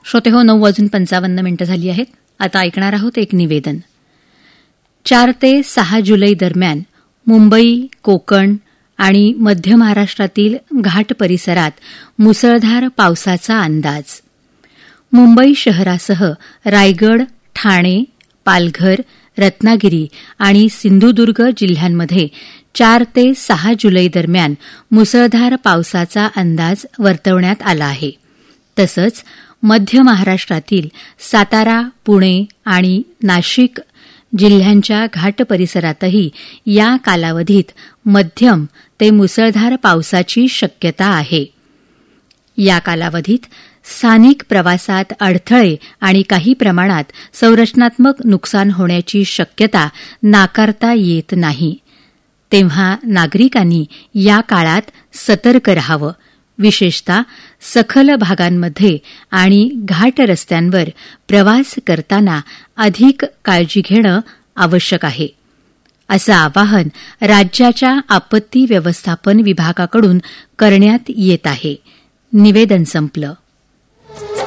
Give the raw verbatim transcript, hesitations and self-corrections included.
श्रोतेहो, नऊ वाजून पंचावन्न मिनिटं झाली आहेत. आता ऐकणार आहोत एक निवेदन. चार ते सहा जुलै दरम्यान मुंबई, कोकण आणि मध्य महाराष्ट्रातील घाट परिसरात मुसळधार पावसाचा अंदाज. मुंबई शहरासह रायगड, ठाणे, पालघर, रत्नागिरी आणि सिंधुदुर्ग जिल्ह्यांमध्ये चार ते सहा जुलै दरम्यान मुसळधार पावसाचा अंदाज वर्तवण्यात आला आहे. तसंच मध्य महाराष्ट्रातील सातारा, पुणे आणि नाशिक जिल्ह्यांच्या घाट परिसरातही या कालावधीत मध्यम ते मुसळधार पावसाची शक्यता आहे. या कालावधीत स्थानिक प्रवासात अडथळे आणि काही प्रमाणात संरचनात्मक नुकसान होण्याची शक्यता नाकारता येत नाही. तेव्हा नागरिकांनी या काळात सतर्क रहावं. विशेषतः सखल भागांमध्ये आणि घाट रस्त्यांवर प्रवास करताना अधिक काळजी घेणं आवश्यक आहे, असं आवाहन राज्याच्या आपत्ती व्यवस्थापन विभागाकडून करण्यात येत आहे. निवेदन संपलं.